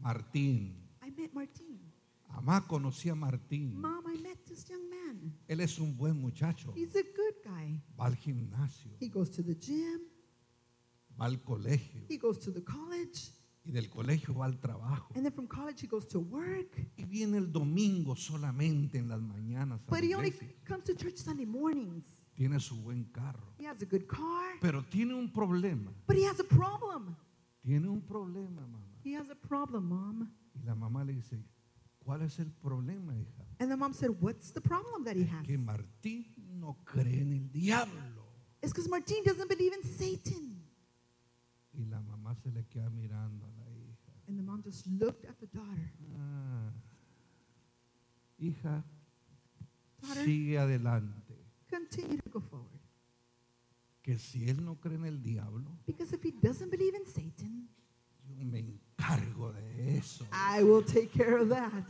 Martín. I met Martin. Mamá, conocí a Martín. Mom, I met this young man. Él es un buen muchacho. He's a good guy. Va al gimnasio, He goes to the gym. va al colegio He goes to the college. y del colegio va al trabajo. And then from college, he goes to work. Y viene el domingo solamente en las mañanas a la But he only iglesia. comes to church Sunday mornings. Tiene su buen carro, He has a good car. pero tiene un problema. But he has a problem. Tiene un problema, mamá. He has a problem, Mom. Y la mamá le dice, ¿cuál es el problema, hija? And the mom said, what's the problem that he has? Que Martín no cree en el diablo. It's because Martin doesn't believe in Satan. Y la mamá se le queda mirando a la hija. And the mom just looked at the daughter. Ah, hija, Daughter, sigue adelante. continue to go forward. Que si él no cree en el diablo, Because if he doesn't believe in Satan, yo me encargo de eso. I will take care of that.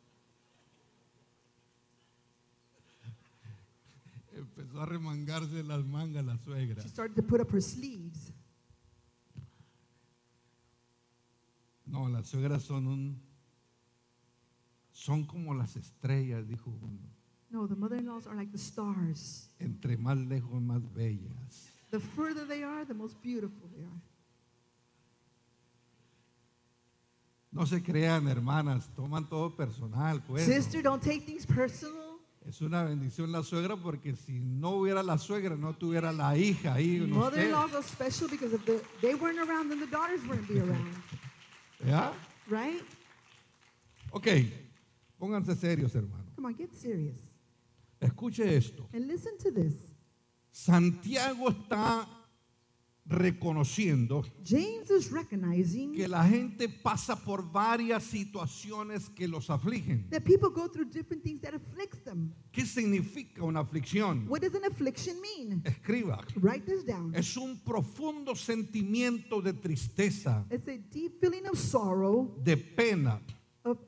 Empezó a remangarse las mangas la suegra. She started to put up her sleeves. No, las suegras son como las estrellas, dijo uno. No, the mother-in-laws are like the stars. Entre más lejos, más bellas. The further they are, the most beautiful they are. No se crean, hermanas, toman todo personal, pues. Sister, don't take things personal. Es una bendición la suegra porque si no hubiera la suegra, no tuviera la hija ahí. con usted. Mother-in-laws are special because if they weren't around, then the daughters wouldn't be around. ¿Ya? Right? Ok, pónganse serios, hermanos. Come on, get serious. Escuche esto. And listen to this. Santiago está reconociendo James is recognizing que la gente pasa por varias situaciones que los afligen. that people go through different things that afflicts them. ¿Qué significa una aflicción? What does an affliction mean? Escriba. Write this down. Es un profundo sentimiento de tristeza, It's a deep feeling of sorrow, de pena, of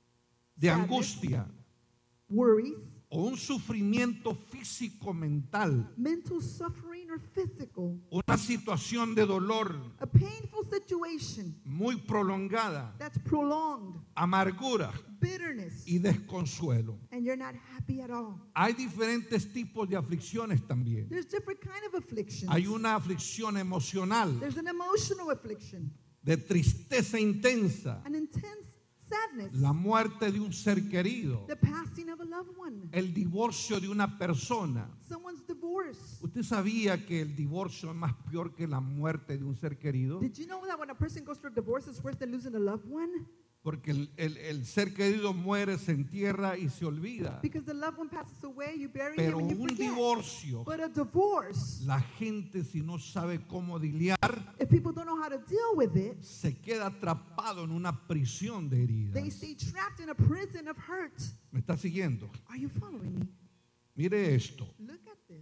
de sadness, angustia worries, o un sufrimiento físico mental, mental suffering, or physical. una situación de dolor A painful situation muy prolongada, that's prolonged, amargura bitterness, y desconsuelo. and you're not happy at all. Hay diferentes tipos de aflicciones también. There's different kind of afflictions. Hay una aflicción emocional, There's an emotional affliction, de tristeza intensa, an intense sadness, la muerte de un ser querido, the passing of a loved one, el divorcio de una persona. someone's divorce. ¿Usted sabía que el divorcio es más peor que la muerte de un ser querido? Did you know that when a person goes through a divorce, it's worse than losing a loved one? Porque el ser querido muere, se entierra y se olvida. Because the loved one passes away, you bury Pero him and you un forget. divorcio, But a divorce, la gente si no sabe cómo lidiar, if people don't know how to deal with it, se queda atrapado en una prisión de they heridas. stay trapped in a prison of hurt. ¿Me está siguiendo? Are you following me? Mire esto. Look at this.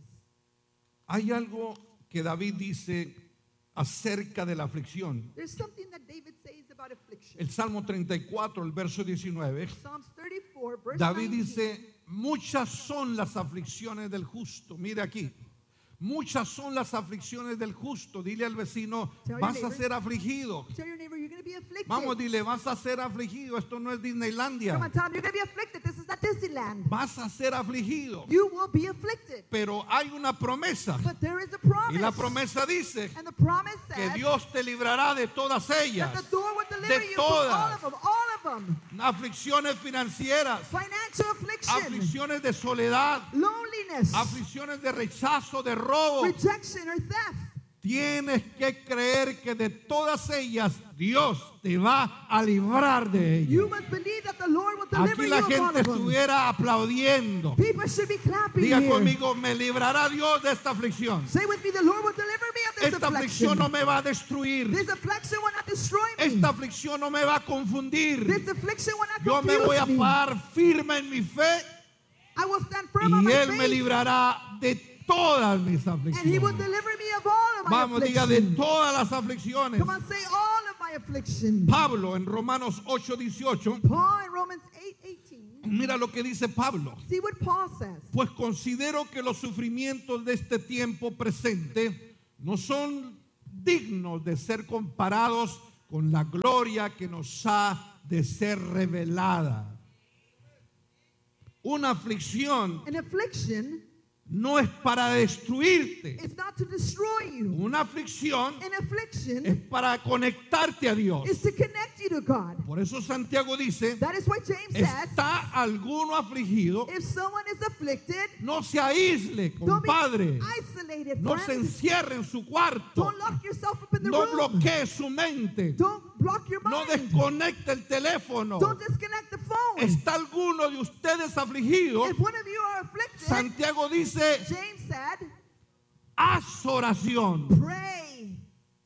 Hay algo que David dice acerca de la aflicción. There's something that David says about affliction. El Salmo 34, el verso 19. Psalms 34, verse David 19. dice, muchas son las aflicciones del justo. Mire aquí. Muchas son las aflicciones del justo. Dile al vecino, Tell your vas a neighbor. ser afligido. Tell your neighbor, you're going to be afflicted. Vamos, dile, vas a ser afligido. Esto no es Come on, Disneylandia. tell him, you're going to be afflicted. This is not Disneyland. Vas a ser afligido. You will be afflicted. Pero hay una promesa. But there is a promise. Y la promesa dice And the promise que says Dios te librará de todas ellas. that the door will deliver De you from all todas. of them. All of them. Aflicciones financieras, Financial affliction. aflicciones de soledad, Loneliness. aflicciones de rechazo, de robo. Rejection or theft. Tienes que creer que de todas ellas Dios te va a librar de You ellas. must believe that the Lord will deliver Aquí you la of all gente of them. estuviera aplaudiendo. People should be clapping Diga here. conmigo, me librará Dios de esta aflicción. Say with me, the Lord will deliver me of this Esta affliction. aflicción no me va a destruir. This affliction will not destroy me. Esta aflicción no me va a confundir. This affliction will not Yo me voy a confuse me. parar firme en mi fe I will stand firm on y my Él me faith, librará de todas mis and He will aflicciones. deliver me of all of my Vamos, diga de affliction. todas las aflicciones. Come on, say all of my affliction. Pablo en Romanos 8:18, Paul in Romans 8:18. mira lo que dice Pablo. See what Paul says. Pues considero que los sufrimientos de este tiempo presente no son dignos de ser comparados con la gloria que nos ha de ser revelada. Una aflicción An affliction no es para destruirte. is not to destroy you. Una aflicción An affliction es para conectarte a Dios. is to connect you to God. Por eso Santiago dice, That is why James says, ¿está alguno afligido? if someone is afflicted, No se aísle, don't be compadre. isolated, No se friend. encierre en su cuarto. Don't lock yourself up in the No room. bloquee su mente. Don't block your No mind. desconecte el teléfono. Don't disconnect the phone. ¿Está alguno de ustedes afligido? If one of you are afflicted, Santiago dice, James said, haz oración. pray.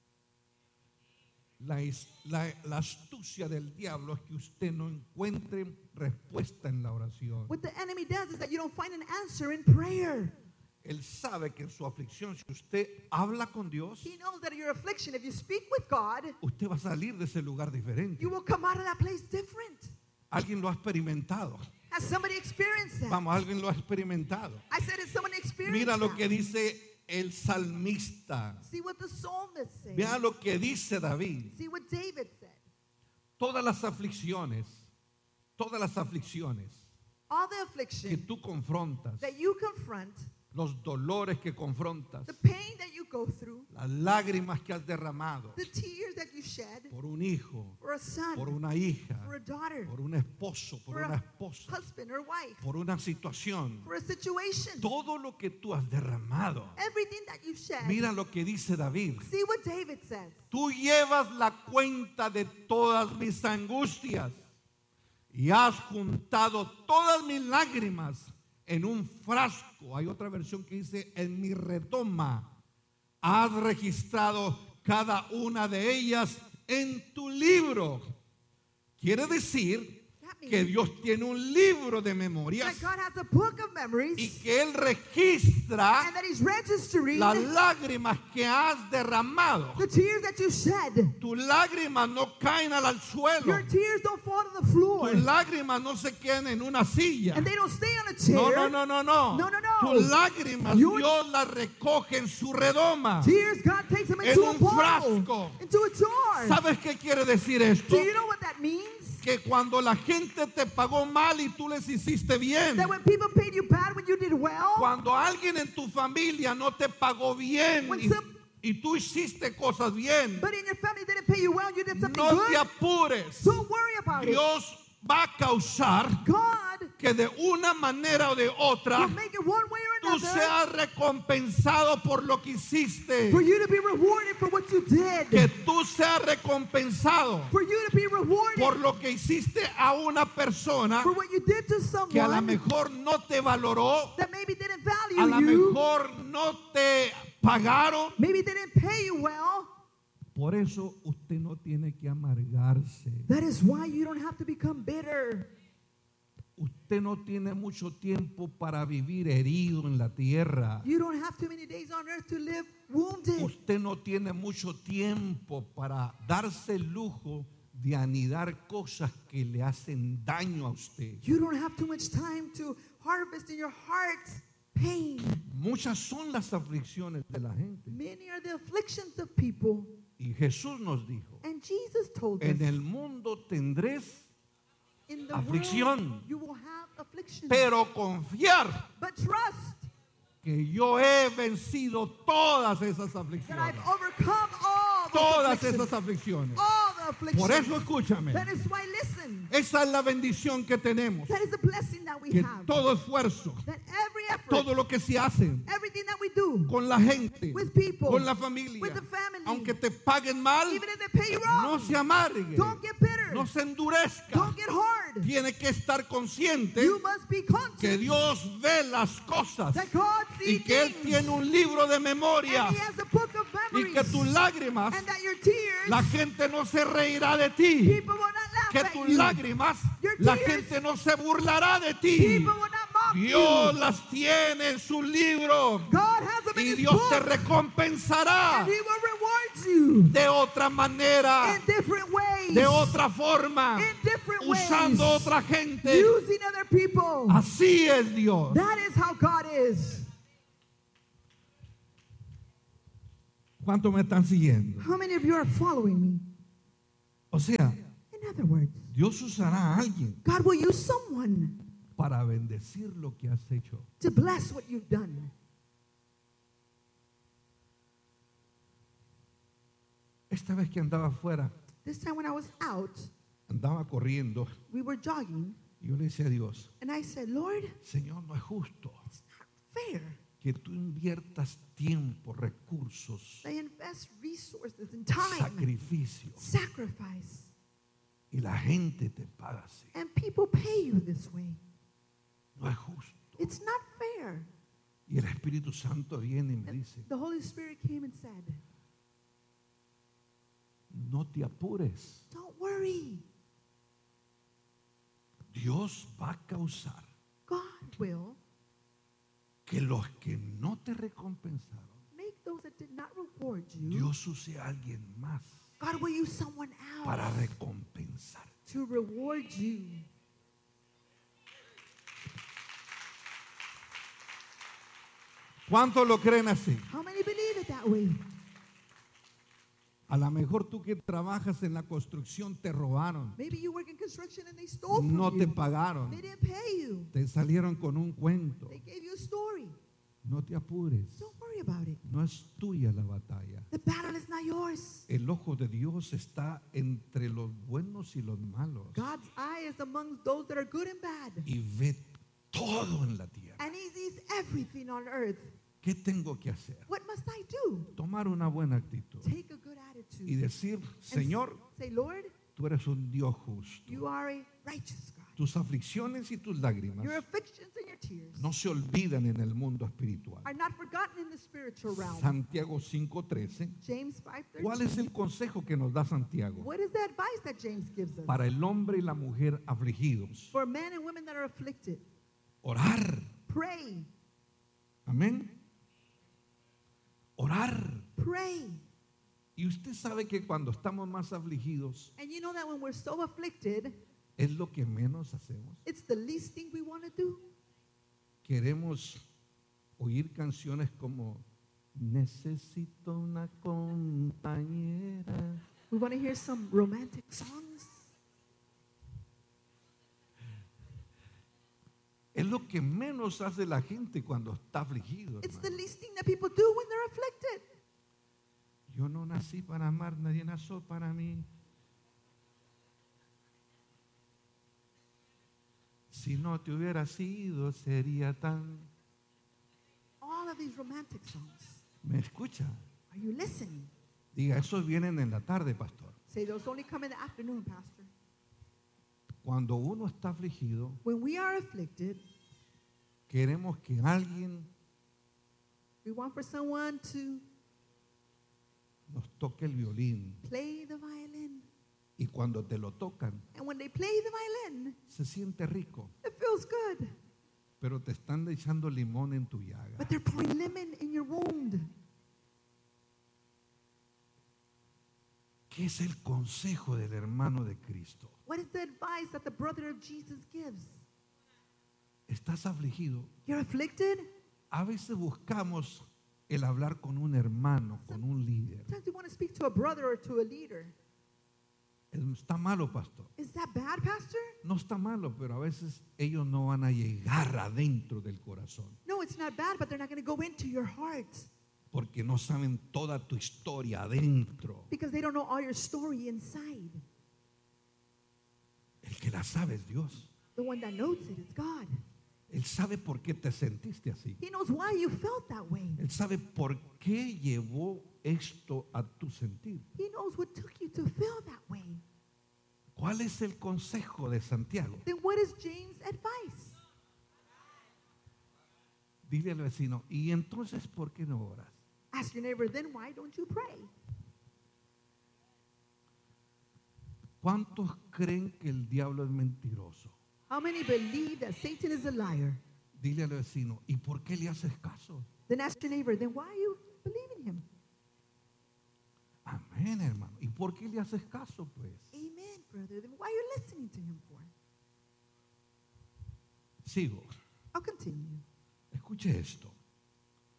La astucia del diablo es que usted no encuentre respuesta en la oración. What the enemy does is that you don't find an answer in prayer. Él sabe que en su aflicción, si usted habla con Dios, He knows that in your affliction, if you speak with God, usted va a salir de ese lugar diferente. you will come out of that place different. Alguien lo ha experimentado. Has somebody experienced that? Vamos, alguien lo ha experimentado. I said, has someone experienced Mira lo that? que dice el salmista. See what the psalmist says. Vea lo que dice David. See what David said. Todas las aflicciones All the que affliction tú confrontas, that you confront, los dolores que confrontas, the pain that you go through, las lágrimas que has derramado the tears that you shed por un hijo, for a son, por una hija, for a daughter, por un esposo, por for una a esposa, husband or wife, por una situación, for a situation, todo lo que tú has derramado. everything that you shed. Mira lo que dice David. See what David says. Tú llevas la cuenta de todas mis angustias y has juntado todas mis lágrimas en un frasco. Hay otra versión que dice, en mi redoma has registrado cada una de ellas en tu libro. Quiere decir que Dios tiene un libro de memorias That God has a book of y memories que Él registra and that He's registering las lágrimas que has derramado. the tears that you shed. Tus lágrimas no caen al suelo. Your tears don't fall to the floor Tus lágrimas no se quedan en una silla. and they don't stay on a chair. No. No, no, no. Tus lágrimas Your- Dios las recoge en su redoma. Tears, God takes them En into a un bowl, frasco. into a jar. ¿Sabes qué quiere decir esto? Do you know what that means? Que cuando la gente te pagó mal y tú les hiciste bien. That when people paid you bad when you did well, Cuando alguien en tu familia no te pagó bien When y, some- y tú hiciste cosas bien, but in your family didn't pay you well, you did something no te good, apures. don't worry about it. Dios va a causar God que de una manera o de otra will make it one way or tú another seas recompensado por lo que hiciste. for you to be rewarded for what you did. Que tú seas recompensado For you to be rewarded por lo que hiciste a una persona for what you did to que a lo someone mejor no te valoró, that maybe didn't a value lo you, mejor no te pagaron. maybe didn't pay you well. Por eso usted no tiene que amargarse. That is why you don't have to become bitter. Usted no tiene mucho tiempo para vivir herido en la tierra. You don't have too many days on earth to live wounded. Usted no tiene mucho tiempo para darse el lujo de anidar cosas que le hacen daño a usted. You don't have too much time to harvest in your heart pain. Muchas son las aflicciones de la gente. Many are the afflictions of people. Y Jesús nos dijo, And Jesus told us, en el mundo tendréis, in the aflicción. world you will have affliction. pero confiar But trust que yo he vencido todas esas that aflicciones. I've overcome all the Todas afflictions. esas aflicciones. All the afflictions. Por eso escúchame. That is why, listen, Esa es la bendición que tenemos. that is the blessing that we Que have. todo esfuerzo, That every effort, todo lo que se hace everything that we do, con la gente, with people, con la familia, with the family, aunque te paguen mal, even if they pay you wrong, no se amargue, don't get bitter. no se endurezca. Don't get hard. Tiene que estar consciente You must be que conscious Dios ve las cosas that God y sees que Él things. tiene un libro de And memorias He has a book of y memories. que tus lágrimas, And that your tears, la gente no se reirá de ti. people will not laugh Que at tus you. lágrimas, Your la tears, gente no se burlará de ti. people will not mock Dios you. las tiene en su libro God has them in y His Dios book. te recompensará And He will reward you de otra manera, in different ways. de otra forma, In different usando ways. otra gente. Using other people. Así es Dios. That is how God is. ¿Cuántos me están siguiendo? How many of you are following me? O sea, In other words, Dios usará a alguien God will use someone para bendecir lo que has hecho. to bless what you've done. Esta vez que andaba afuera, This time when I was out, andaba corriendo, we were jogging, y yo le decía a Dios, and I said, Lord, Señor, no es justo it's not fair. que tú inviertas tiempo, recursos, They invest resources and time, sacrificio, sacrifice, y la gente te paga así. and people pay you this way. No es justo. It's not fair. Y el Espíritu Santo viene y me dice, The Holy Spirit came and said, no te apures. don't worry. Dios va a causar God will que los que no te recompensaron, make those that did not reward you, Dios use a alguien más God will use someone para else recompensar. to reward you. ¿Cuántos lo creen así? How many believe it that way? A lo mejor tú que trabajas en la construcción te robaron, Maybe you work in construction and they stole from no te you. pagaron, They didn't pay you. te salieron con un cuento. They gave you a story. No te apures, Don't worry about it. no es tuya la batalla. The battle is not yours. El ojo de Dios está entre los buenos y los malos God's eye is amongst those that are good and bad. y ve todo en la tierra. And He sees everything on earth. ¿Qué tengo que hacer? What must I do? Tomar una buena actitud Take a good y attitude. decir, And Señor, say, Lord, tú eres un Dios justo. you are a righteous God. Tus aflicciones y tus lágrimas Your afflictions and your tears no se olvidan en el mundo espiritual. are not forgotten in the spiritual realm. Santiago 5:13. James 5:13. ¿Cuál es el consejo que nos da Santiago? What is the advice that James gives us? Para el hombre y la mujer afligidos. For men and women that are afflicted, Orar. pray, Amén. Orar. pray. Y usted sabe que cuando estamos más afligidos And you know that when we're so afflicted, es lo que menos hacemos. it's the least thing we want to do. Queremos oír canciones como necesito una compañera. We want to hear some romantic songs. Es lo que menos hace la gente cuando está afligido. It's the hermano. least thing that people do when they're afflicted. Yo no nací para amar, nadie nació para mí. Si no te hubiera sido, sería tan... All of these romantic songs. ¿Me escucha? Are you listening? Diga, esos vienen en la tarde, pastor. Say those only come in the afternoon, Pastor. Cuando uno está afligido, When we are afflicted, queremos que alguien we want for someone to nos toque el violín. play the violin. Y cuando te lo tocan, And when they play the violin, se siente rico. it feels good. Pero te están echando limón en tu llaga. But they're pouring lemon in your wound. ¿Qué es el consejo del hermano de Cristo? What is the advice that the brother of Jesus gives? ¿Estás afligido? You're afflicted? A veces buscamos el hablar con un hermano, con un líder. Sometimes you want to speak to a brother or to a leader. Está malo, pastor. Is that bad, Pastor? No está malo, pero a veces ellos no van a llegar adentro del corazón. No, it's not bad, but they're not going to go into your heart Porque no saben toda tu historia adentro. because they don't know all your story inside. El que la sabe es Dios. The one that knows it is God. Él sabe por qué te sentiste así. He knows why you felt that way. Él sabe por qué llevó esto a tu sentir. He knows what took you to feel that way. ¿Cuál es el consejo de Santiago? Then what is James' advice? Dile al vecino, ¿y entonces por qué no oras? Ask your neighbor, then why don't you pray? ¿Cuántos creen que el diablo es mentiroso? How many believe that Satan is a liar? Dile al vecino, ¿y por qué le haces caso? Then ask your neighbor, then why you believe in him? Amén, hermano. ¿Y por qué le haces caso, pues? Amen, brother. Then why are you listening to him for? Sigo. I'll continue. Escuche esto.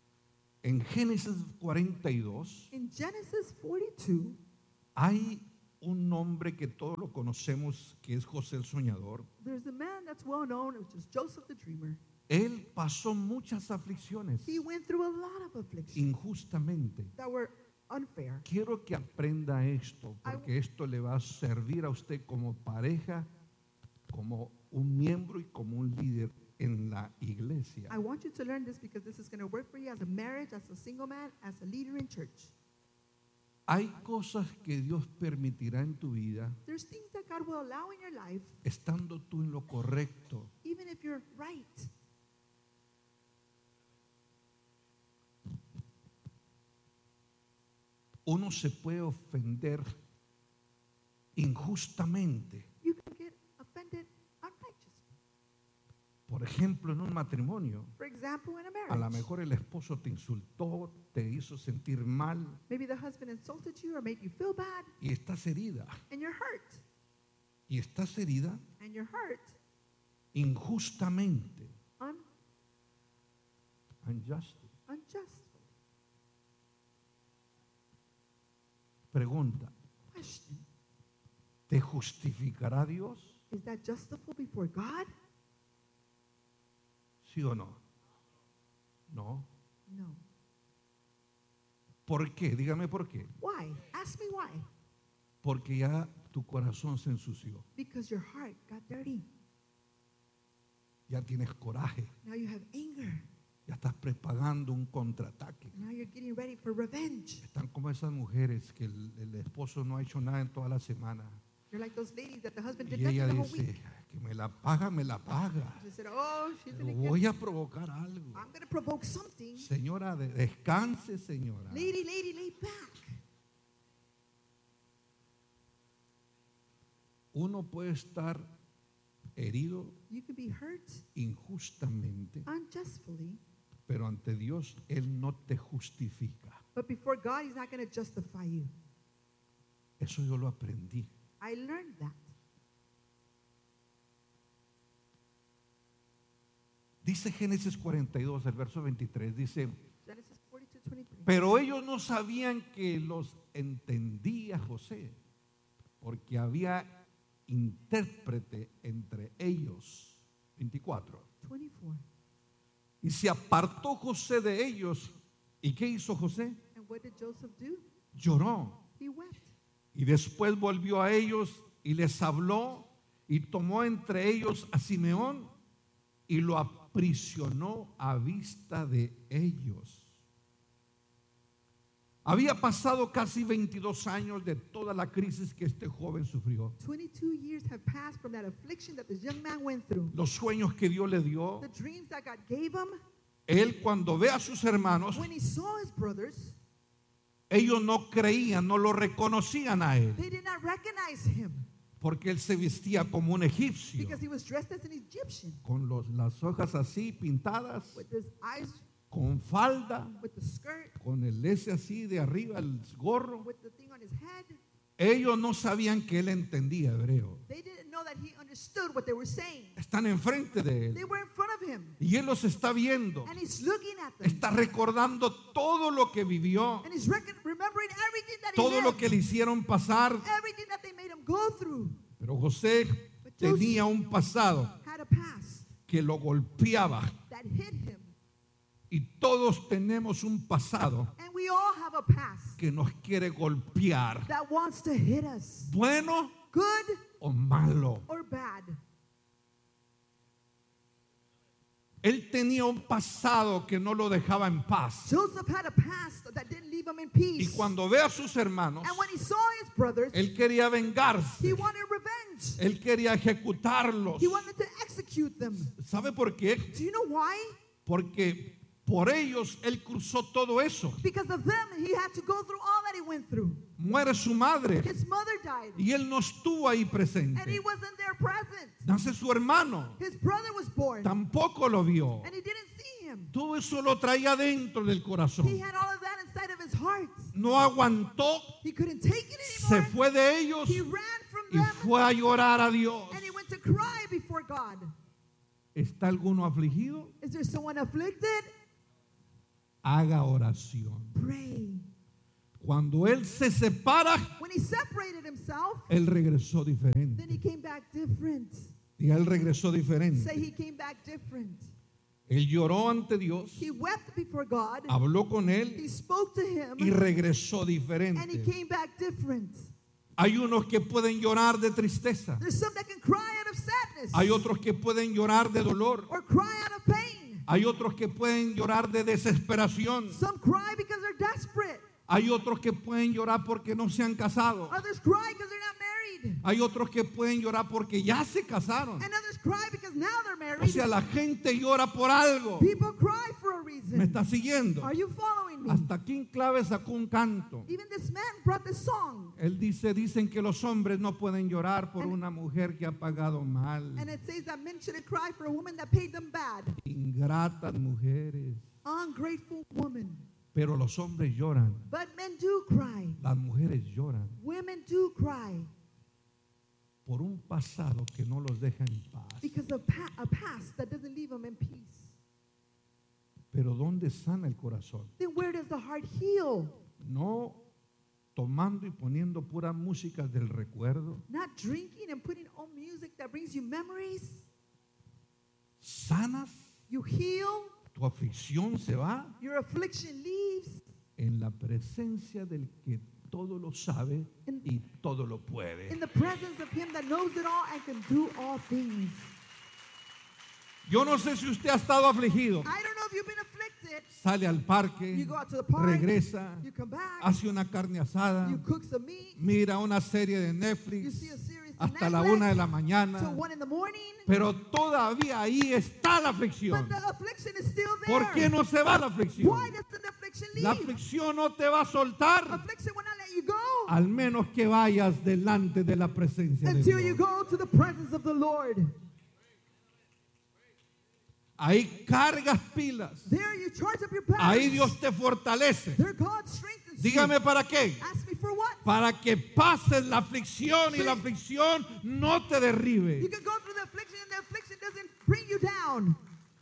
En Génesis 42 In Genesis 42, hay un hombre que todos lo conocemos, que es José el Soñador. There's a man that's well known, which is Joseph the Dreamer. Él pasó muchas aflicciones He went through a lot of afflictions injustamente. that were unfair. Quiero que aprenda esto, porque esto le va a servir a usted como pareja, como un miembro y como un líder en la iglesia. I want you to learn this because this is going to work for you as a marriage, as a single man, as a leader in church. Hay cosas que Dios permitirá en tu vida There's things that God will allow in your life, estando tú en lo correcto. even if you're right. Uno se puede ofender injustamente. You can get offended unrighteously. Por ejemplo, en un matrimonio, For example, in a a lo marriage, mejor el esposo te insultó, te hizo sentir mal maybe the husband insulted you or made you feel bad, y estás herida. and you're hurt. Y estás herida And you're hurt injustamente. Unjustly. unjustly. Pregunta, Question: ¿te justificará Dios? is that justifiable before God? ¿Sí o no? No. No. ¿Por qué? Dígame por qué. Why? Ask me why. Porque ya tu corazón se ensució. Because your heart got dirty. Ya tienes coraje. Now you have anger. Ya estás preparando un contraataque. Now you're getting ready for revenge. Están como esas mujeres que el esposo no ha hecho nada en toda la semana. You're like those ladies that the husband did Y nothing ella the whole dice, week. que me la paga, me la paga. She said, oh, she's Pero gonna voy a provocar algo. I'm going to provoke something. Señora, descanse, señora. Lady, lay back. Uno puede estar herido You can be hurt injustamente, unjustly, pero ante Dios Él no te justifica. but before God, He's not going to justify you. Eso yo lo aprendí. I learned that. Dice Génesis 42, el verso 23, dice, Genesis 42:23. pero ellos no sabían que los entendía José, porque había intérprete entre ellos. 24. 24. Y se apartó José de ellos. ¿Y qué hizo José? And what did Joseph do? Lloró. He wept. Y después volvió a ellos y les habló y tomó entre ellos a Simeón y lo aprisionó a vista de ellos. Había pasado casi 22 años de toda la crisis que este joven sufrió. 22 years have passed from that affliction that this young man went through. Los sueños que Dios le dio. The dreams that God gave him. Él cuando ve a sus hermanos, When he saw his brothers, ellos no creían, no lo reconocían a él. they did not recognize him Porque él se vestía como un egipcio. because he was dressed as an Egyptian Con las hojas así pintadas, with his eyes, con falda, with the skirt, con el ese así de arriba, el gorro. with the thing on his head. Ellos no sabían que él entendía hebreo. They didn't know that he understood what they were saying. Están enfrente de They él. were in front of him, Y él los está viendo. and he's looking at them, Está recordando todo lo que vivió, and he's remembering everything that he todo lo lived, que le hicieron pasar. everything that they made him go through. Pero José tenía un pasado Had a past que lo golpeaba. that hit him, Y todos tenemos un pasado and we all have a past que nos quiere golpear, that wants to hit us, bueno good o malo. or bad. Él tenía un pasado que no lo dejaba en paz. Joseph had a past that didn't leave him in Y peace. cuando ve a sus hermanos, And when he saw his brothers, él quería he vengarse. wanted revenge. Él quería ejecutarlos. He wanted to execute them. ¿Sabe por qué? Do you know why? Porque por ellos él cruzó todo eso. Because of them, he had to go through all that he went through. Muere su madre His mother died, y él no estuvo ahí and he presente. wasn't there present. Nace su hermano, His brother was born, tampoco lo vio. and he didn't see him. Todo eso lo traía dentro del He corazón. had all of that inside of his heart. No aguantó, He couldn't take it se anymore. fue de ellos He ran from y them, fue a llorar a Dios. and he went to cry before God. ¿Está alguno afligido? Is there someone afflicted? Haga oración. Pray. Cuando él se separa, When he separated himself, él regresó diferente. then he came back different. Y él regresó diferente. Say he came back different. Él lloró ante Dios, He wept before God. habló con él He spoke to him. y regresó And he diferente. came back different. Hay unos que pueden llorar de tristeza. There's some that can cry out of sadness. Hay otros que pueden llorar de dolor. Or cry out of pain. Hay otros que pueden llorar de desesperación. Some cry because they're desperate. Hay otros que pueden llorar porque no se han casado. Others cry because they're not married. Hay otros que pueden llorar porque ya se casaron. And others cry because now they're O married. sea, la gente llora por algo. People cry for a ¿Me reason. está siguiendo? Are you following me? Hasta aquí en clave sacó un canto. Even this man brought this song. Él dice, dicen que los hombres no pueden llorar por una mujer que ha pagado mal. And it says that men shouldn't cry for a woman that paid them bad. Ingratas mujeres. Ungrateful woman. Pero los hombres lloran. But men do cry. Las mujeres lloran Women do cry por un pasado que no los deja en paz. because of a past that doesn't leave them in peace. Pero ¿dónde sana el corazón? Then where does the heart heal? No tomando y poniendo pura música del recuerdo. Not drinking and putting on music that brings you memories. Sanas, You heal. tu aflicción se va Your affliction leaves en la presencia del que todo lo sabe y todo lo puede. in the presence of him that knows it all and can do all things. Yo no sé si usted ha estado afligido. I don't know if you've been afflicted. Sale al parque, You go out to the park. regresa, You come back. hace una carne asada, You cook some meat. mira una serie de You Netflix see a series on hasta la Netflix 1 de la till mañana, 1 in the morning. pero todavía ahí está la But aflicción. the affliction is still there. ¿Por qué no se va la aflicción? Why doesn't the affliction La leave? aflicción no te va a soltar Affliction will not let you go al menos que vayas delante de la presencia de until you Dios. go to the presence of the Lord. Ahí cargas pilas. There you charge up your Ahí batteries. Dios te fortalece. There God strengthens you. Dígame para qué. Ask me for what? Para que pases la aflicción y la aflicción no te You derribe. can go through the affliction and the affliction doesn't bring you down.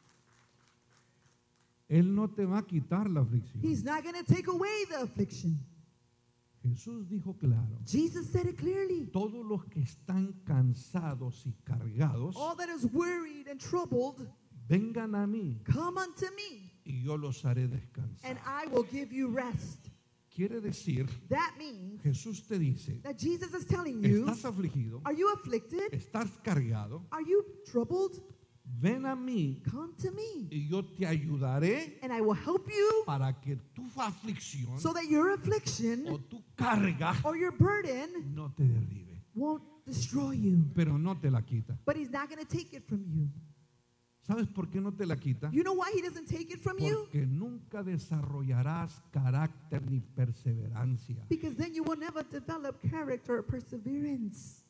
Él no te va a quitar la aflicción. He's not going to take away the affliction. Jesús dijo claro, Jesus said it clearly. todos los que están cansados y cargados, All that is worried and troubled, vengan a mí come unto me, y yo los haré descansar. and I will give you rest. Quiere decir, That means Jesús te dice, that Jesus is telling you, estás afligido, are you afflicted? estás cargado, Are you troubled? ven a mí Come to me, y yo te ayudaré and I will help you para que tu aflicción so that your affliction o tu carga or your burden no te derribe, won't destroy you. pero no te la quita. But he's not going to take it from you. ¿Sabes por qué no te la quita? You know why he doesn't take it from you? Porque nunca desarrollarás carácter ni perseverancia. Because then you will never develop character or perseverance.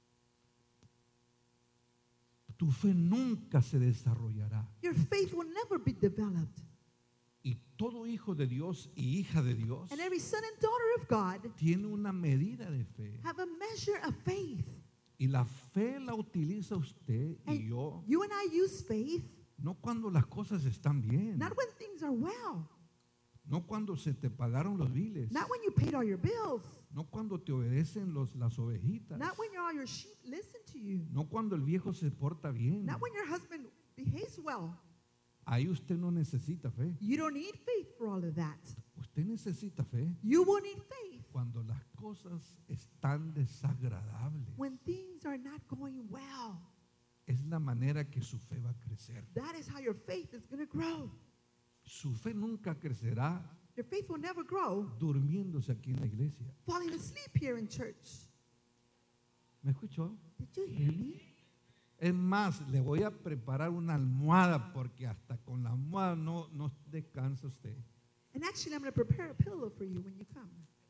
Tu fe nunca se desarrollará. Your faith will never be developed. Y todo hijo de Dios y hija de Dios And every son and daughter of God tiene una medida de fe. have a measure of faith. Y la fe la utiliza usted y And yo, you and I use faith no cuando las cosas están bien, not when things are well, no cuando se te pagaron los biles, not when you paid all your bills, no cuando te obedecen las ovejitas, not when all your sheep listen to you, no cuando el viejo se porta bien. not when your husband behaves well. Ahí usted no necesita fe. You don't need faith for all of that. Usted necesita fe You will need faith cuando las cosas están desagradables. when things are not going well. Es la manera que su fe va a crecer. That is how your faith is going to grow. Su fe nunca crecerá Your faith will never grow durmiéndose aquí en la iglesia. falling asleep here in church. ¿Me escuchó? Did you hear me? Es más, le voy a preparar una almohada porque hasta con la almohada no descansa usted. And actually, I'm going to prepare a pillow for you when you come.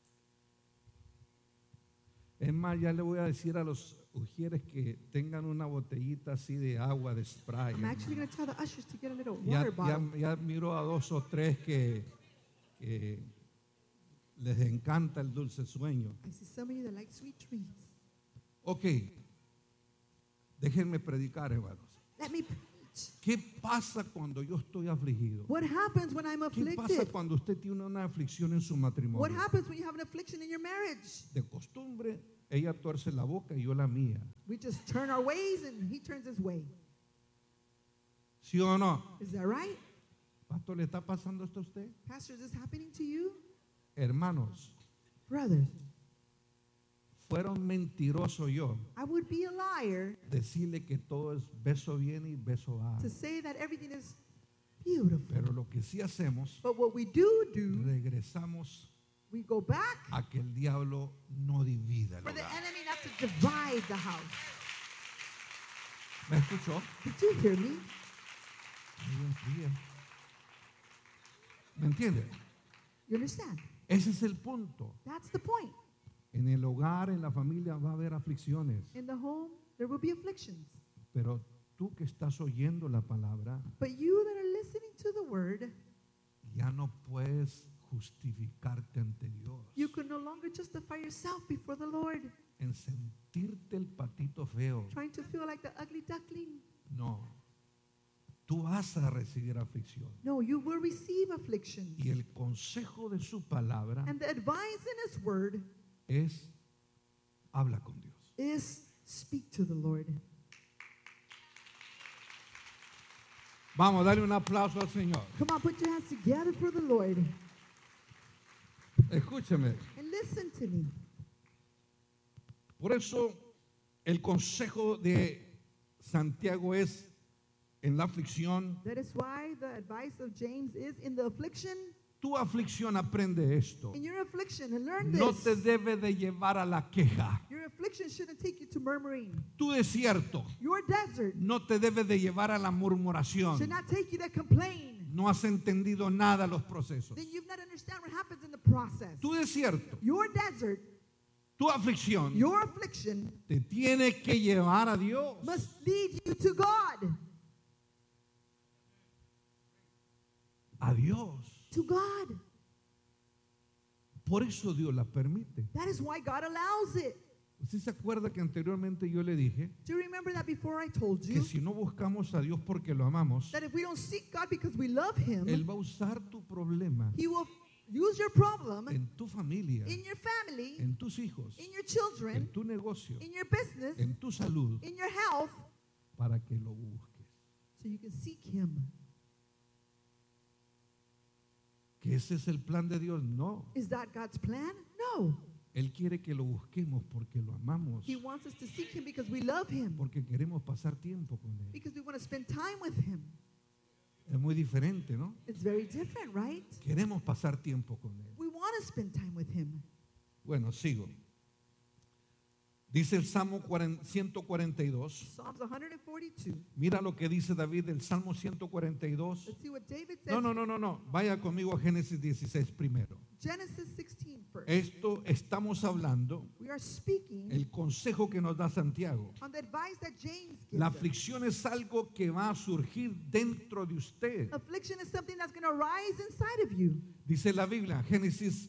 Es más, ya le voy a decir a los ujieres que tengan una botellita así de agua, de spray. I'm actually going to tell the ushers to get a little Ya, water bottle. ya miro a 2 o 3 que les encanta el dulce sueño. I see some of you that like sweet dreams. Ok, déjenme predicar, hermanos. Let me ¿Qué pasa cuando yo estoy afligido? What happens when I'm ¿Qué pasa afflicted? cuando usted tiene una aflicción en su What matrimonio? happens when you have an affliction in your marriage? De costumbre, ella tuerce la boca y yo la mía. We just turn our ways and he turns his way. ¿Sí o no? Is that right? Pastor, ¿le está pasando esto a usted? Pastor, is this happening to you? Hermanos, Brothers, fueron mentiroso yo I would be a liar decirle que todo es beso viene y beso va. to say that everything is beautiful. Pero lo que sí hacemos, But what we do, regresamos we go back a que el diablo no divida el for the hogar. enemy not to divide the house. ¿Me escuchó? Did you hear me? ¿Me entiende? You understand? Ese es el punto. That's the point. En el hogar, en la familia va a haber aflicciones. In the home, there will be afflictions. Pero tú que estás oyendo la palabra, But you that are listening to the word, ya no puedes justificarte ante Dios you can no longer justify yourself before the Lord, en sentirte el patito feo. trying to feel like the ugly duckling. No. Tú vas a recibir aflicción. No, you will receive afflictions. Y el consejo de su palabra And the advice in his word es: habla con Dios. is speak to the Lord. Vamos, dale un aplauso al Señor. Come on, put your hands together for the Lord. Escúcheme. And listen to me. Por eso el consejo de Santiago es: en la aflicción, That is why the advice of James is in the affliction. tu aflicción aprende esto. In your affliction, and learn No this. te debe de llevar a la queja. Your affliction shouldn't take you to murmuring. Tu desierto Your desert no te debe de llevar a la murmuración. should not take you to complain. No has entendido nada los procesos. Then you've not understand what happens in the process. Tu desierto, Your desert, tu aflicción your affliction te tiene que llevar a Dios. must lead you to God. A Dios. To God. Por eso Dios la permite. That is why God allows it. ¿Usted se acuerda que anteriormente yo le dije Do you remember that before I told que you si no buscamos a Dios porque lo amamos, that if we don't seek God because we love Him, Él va a usar tu problema He will use your problem en tu familia, in your family, en tus hijos, in your en children, tu negocio, in your business, en tu salud, in your health, para que lo busques. so you can seek Him. ¿Que ese es el plan de Dios? No. Is that God's plan? No. Él quiere que lo busquemos porque lo amamos, He wants us to seek Him because we love Him, porque queremos pasar tiempo con Él. because we want to spend time with Him. Es muy diferente, ¿no? It's very different, right? Queremos pasar tiempo con Él. We want to spend time with Him. Bueno, sigo. Dice el Salmo 142. Psalms 142. Mira lo que dice David del Salmo 142. Let's see what David says. No. Vaya conmigo a Génesis 16 primero. Genesis 16 first. Esto estamos hablando, We are speaking el consejo que nos da Santiago. on the advice that James gives La us. aflicción es algo que va a surgir dentro de usted. Affliction is something that's going to rise inside of you. Dice la Biblia, Génesis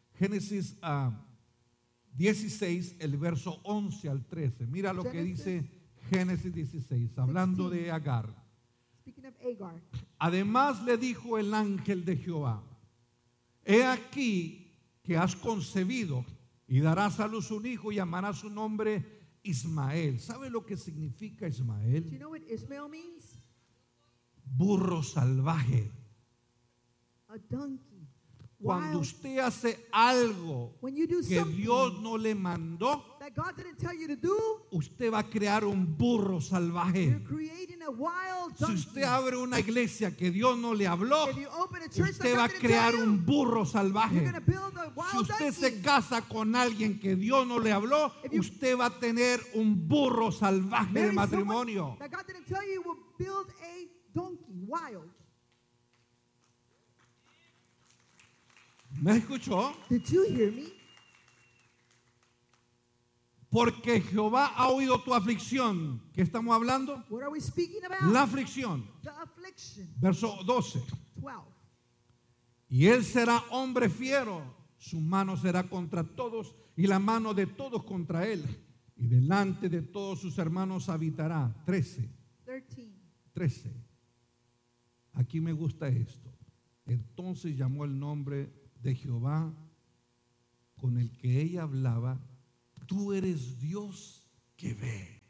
16, el verso 11 al 13. Mira lo que Genesis dice Génesis 16, hablando de Agar. Speaking of Agar. Además le dijo el ángel de Jehová: he aquí que has concebido y darás a luz un hijo y llamarás su nombre Ismael. ¿Sabe lo que significa Do you Ismael? know what Ishmael means? Burro salvaje. A donkey. Cuando Wild. usted hace algo When you do que something Dios no le mandó, that God didn't tell you to do, usted va a crear un burro you're salvaje. creating a wild Si donkey. usted abre una iglesia que Dios no le habló, If you open a church usted that va a God didn't crear tell you, un burro you're salvaje. going to build a Si wild usted donkey. se casa con alguien que Dios no le habló, If you usted va a tener un burro salvaje de Marry someone matrimonio. that God didn't tell you, will build a donkey, wild. ¿Me escuchó? Did you hear me? Porque Jehová ha oído tu aflicción. ¿Qué estamos hablando? What are we speaking about? La aflicción. The affliction. Verso 12. 12. Y él será hombre fiero, su mano será contra todos y la mano de todos contra él. Y delante de todos sus hermanos habitará. 13. 13. Aquí me gusta esto. Entonces llamó el nombre de Jehová con el que ella hablaba, tú eres Dios que ve.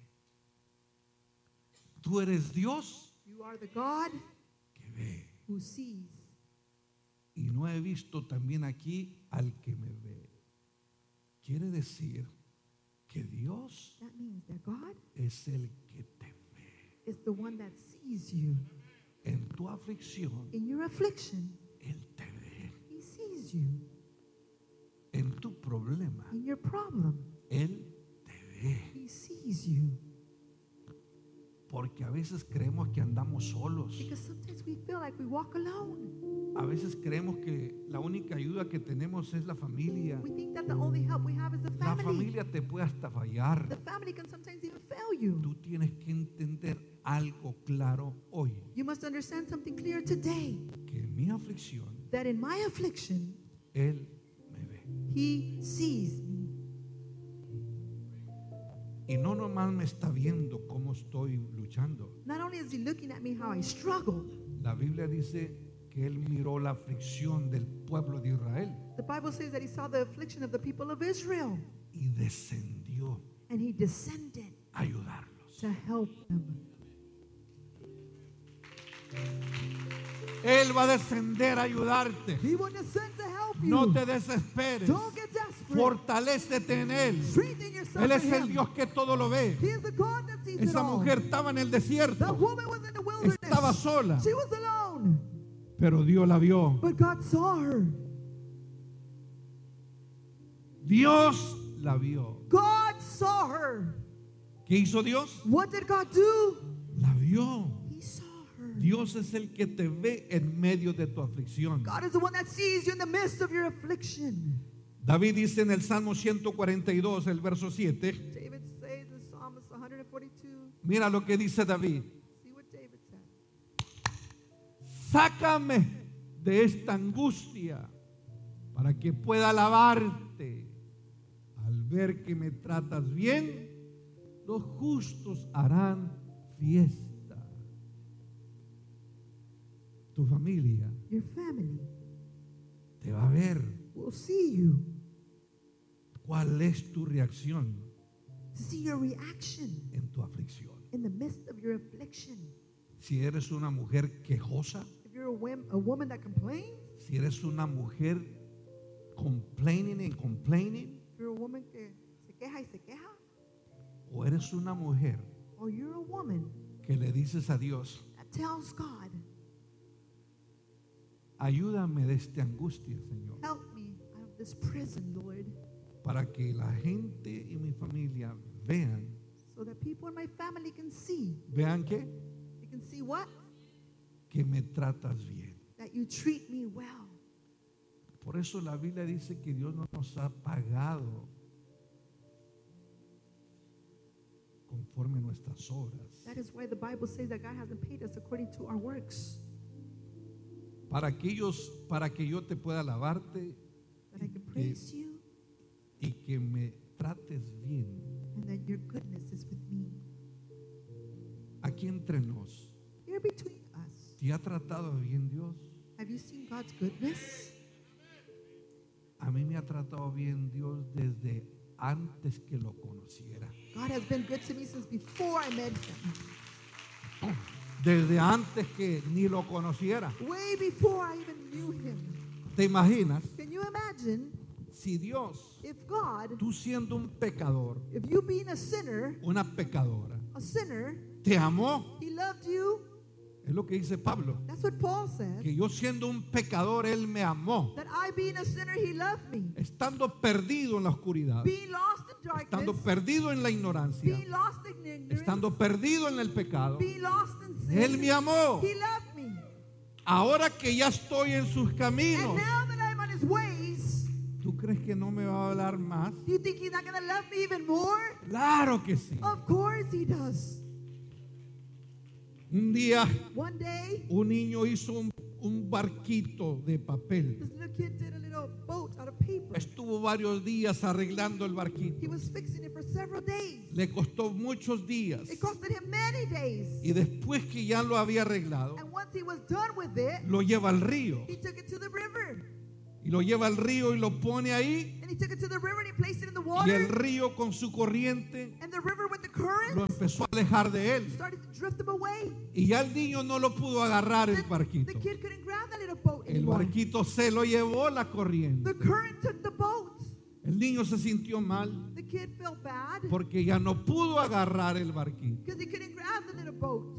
Tú eres Dios You are the God que ve. who sees. Y no he visto también aquí al que me ve. Quiere decir que Dios That means that God es el que te ve. is the one that sees you. En tu aflicción, In your affliction, Él te ve. He sees you. En tu problema, In your problem, Él te ve. He sees you. Porque a veces creemos que andamos solos. Because sometimes we feel like we walk alone. A veces creemos que la única ayuda que tenemos es la familia. We think that the only help we have is the La family. familia te puede hasta fallar. The family can sometimes even fail you. Tú tienes que entender algo claro hoy. You must understand something clear today, Que en mi aflicción, that in my affliction, Él me ve. He sees me. Y no nomás me está viendo cómo estoy luchando. Not only is He looking at me how I struggle, La Biblia dice que Él miró la aflicción del pueblo de Israel the Bible says that He saw the affliction of the people of Israel, y descendió and He descended a ayudarlos. to help them. Él va a descender a ayudarte. He will descend to help you. No te desesperes. Don't get desperate. Fortalécete en Él. Strengthen yourself Él es in el Him. Dios que todo lo ve. He is the God that sees it Esa all. mujer estaba en el That desierto, woman was in the wilderness. estaba sola, She was alone, pero Dios la vio. but God saw her. Dios la vio. God saw her. ¿Qué hizo Dios? What did God do? La vio. He saw her. Dios es el que te ve en medio de tu aflicción. God is the one that sees you in the midst of your affliction. David dice en el Salmo 142, el verso 7. David says in Psalm 142, Mira lo que dice David. see what David says. Sácame de esta angustia para que pueda alabarte. Al ver que me tratas bien, los justos harán fiesta. Tu familia Your family te va a ver. will see you, ¿Cuál es tu reacción to see your reaction en tu aflicción? in the midst of your affliction. Si eres una mujer quejosa, If you're a woman that complains, si eres una mujer complaining and complaining, if you're a woman que se queja y se queja, o eres una mujer or you're a woman que le dices a Dios, that tells God, ayúdame de esta angustia, Señor, help me out of this prison, Lord, para que la gente y mi familia vean, so that people in my family can see. vean que They can see what? me tratas bien. That you treat me well. Por eso la Biblia dice que Dios no nos ha pagado conforme nuestras obras, That is why the Bible says that God hasn't paid us according to our works. para que yo te pueda alabarte That I can praise you y que me trates bien. and that your goodness is with me. Aquí entre nos, Here between us, ¿te ha tratado bien Dios? have you seen God's goodness? A mí me ha tratado bien Dios desde antes que lo conociera. God has been good to me since before I met Him. Desde antes que ni lo conociera. Way before I even knew Him. ¿Te imaginas? Can you imagine Si Dios, if God, tú siendo un pecador, if you being a sinner, te amó? He loved you? Es lo que dice Pablo. That's what Paul says. Que yo siendo un pecador, Él me amó. That I being a sinner, He loved me. Estando perdido en la oscuridad. Being lost in Estando darkness. perdido en la ignorancia. Being lost in ignorance. Estando perdido en el pecado. Being lost in sin. Él me amó. He loved me. Ahora que ya estoy en sus And caminos, now that I'm on His ways, ¿tú crees que no me va a hablar más? do you think He's not going to love me even more? Claro que sí. Of course He does. Un día One day, un niño hizo un barquito de papel this little kid did a little boat out lot of paper. Estuvo varios días arreglando el barquito. He was fixing it for several days. Le costó muchos días. It costed him many days. Y después que ya lo había arreglado, And once he was done with it, lo lleva al río. he took it to the river. Y lo lleva al río y lo pone ahí. And he took it to the river and he placed it in the Y el water. río con su corriente And the river with the lo current empezó a alejar de él. started to drift him away. Y ya el niño no lo pudo agarrar el The barquito. kid couldn't grab that little boat El anymore. barquito se lo llevó la corriente. The current took the boat. El niño se sintió mal The kid felt bad porque ya no pudo agarrar el barquito. because he couldn't grab the little boat.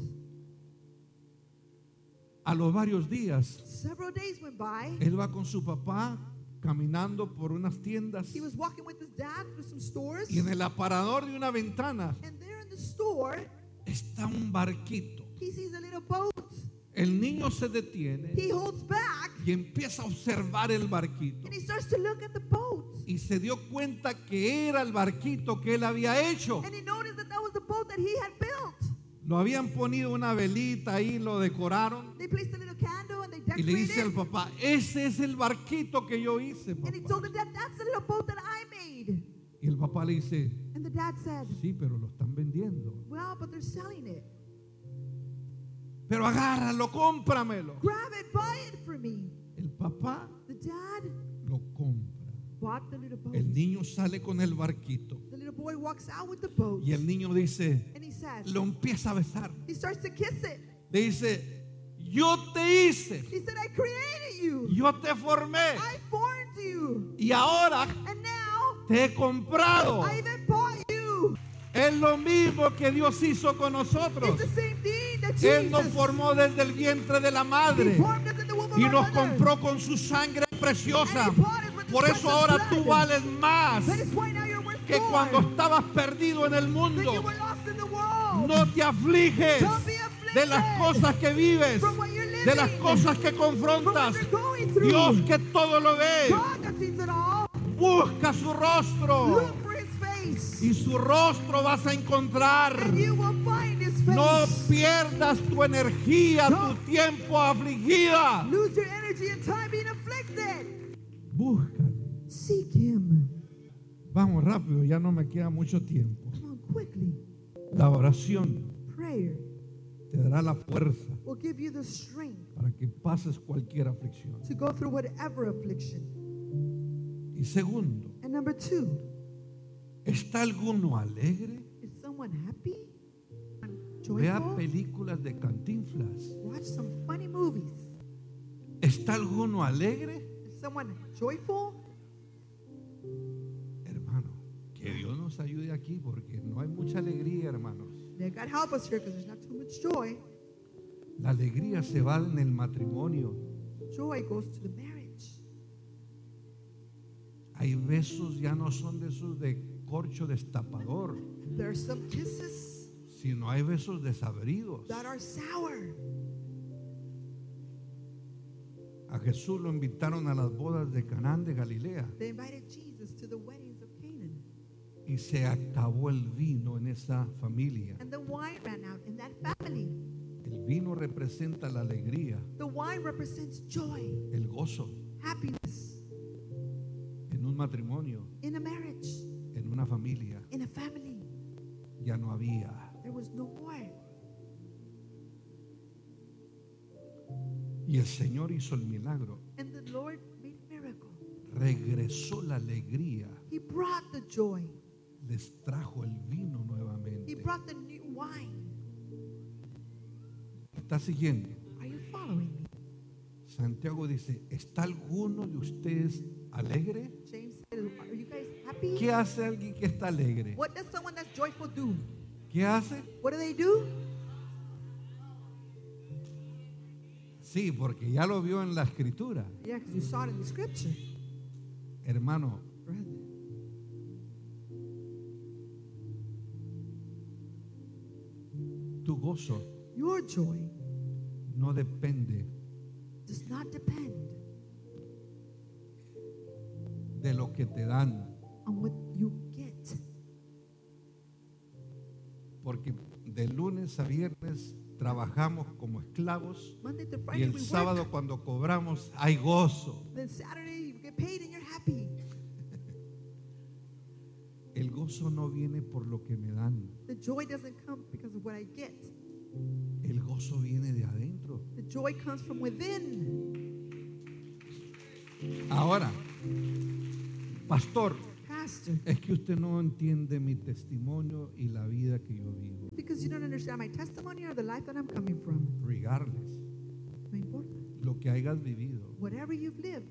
A los varios días, Several days went by. él va con su papá caminando por unas tiendas He was walking with his dad through some stores. y en el aparador de una ventana And there in the store, está un barquito. he sees a little boat. El niño se detiene He holds back y empieza a observar el barquito. and he starts to look at the boat. Y se dio cuenta que era el barquito que él había hecho. And he noticed that that was the boat that he had built. Lo habían ponido una velita ahí, lo decoraron. They placed a little candle and they Y le decorated dice al it. papá, ese es el barquito que yo hice, And he papá. told the dad, that's the little boat that I made. Y el papá le dice, And the dad said, sí, pero lo están vendiendo. well, but they're selling it. Pero agárralo, cómpramelo. Grab it, buy it for me. El papá The dad lo compra. bought the little boat. El niño sale con el barquito. The little boy walks out with the boat. Y el niño dice, And he says, lo empieza a besar. he starts to kiss it. Le dice, yo te hice, He said, I created you. yo te formé. I formed you. Y ahora And now te he comprado. I even bought you. Es lo mismo que Dios hizo con nosotros. It's the same thing that Él nos Jesus formó desde el vientre de la He madre formed us in the womb of y our nos mother. compró con su sangre preciosa. And he bought us with his Por eso precious ahora blood. tú vales más That is why now you're worth que more cuando estabas perdido en el than you mundo. were lost in the world. No te afliges Don't be afflicted de las cosas que vives, from what you're living, de las cosas que from what confrontas. you're going through. Dios que todo lo ve, God that sees it all. busca su rostro Look for his face. y su rostro vas a encontrar. And you will find his face. No pierdas tu energía, tu tiempo afligida. Lose your energy and time being afflicted. Búscale. Seek him. Vamos rápido, ya no me queda mucho tiempo. Come on, quickly. La oración Prayer te dará la fuerza will give you the strength para que pases cualquier aflicción. to go through whatever affliction. Y segundo, And number 2, ¿está alguno alegre? is someone happy? Vea Joyful? películas de Cantinflas. Watch some funny movies. ¿Está alguno alegre? Is someone joyful? Hermano, que Dios nos ayude aquí porque no hay mucha alegría, hermanos. May God help us here because there's not too much joy. La alegría se va en el matrimonio. Joy goes to the marriage. Hay besos, ya no son de esos de corcho destapador, There are some kisses sino hay besos desabridos. that are sour. A Jesús lo invitaron a las bodas de Canaán de Galilea They invited Jesus to the weddings of Canaan. y se acabó el vino en esa familia. And the wine ran out in that family. El vino representa la alegría, The wine represents joy, el gozo happiness en un matrimonio, in a marriage, en una familia. in a family. Ya no había. There was no more. Y el Señor hizo el milagro. And the Lord made a miracle. Regresó la alegría. He brought the joy. Les trajo el vino He nuevamente. brought the new wine. ¿Está siguiendo? Are you following me? Santiago dice, ¿está alguno de ustedes alegre? James said, are you guys happy? ¿Qué hace alguien que está alegre? What does someone that's joyful do? ¿Qué hace? What do they do? Sí, porque ya lo vio en la escritura. Yeah, because you saw it in the scripture. Hermano, Brethren, tu gozo your joy no depende does not depend de lo que te dan, on what you get. porque de lunes a viernes trabajamos como esclavos Monday to y Friday el we sábado work. cuando cobramos hay gozo. Then Saturday you get paid and you're happy. gozo no viene por lo que me dan. The joy doesn't come because of what I get. El gozo viene de adentro. The joy comes from within. Ahora, pastor, Pastor, es que usted no entiende mi testimonio y la vida que yo vivo. because you don't understand my testimony or the life that I'm coming from. Regardless, No importa. lo que hayas vivido, Whatever you've lived,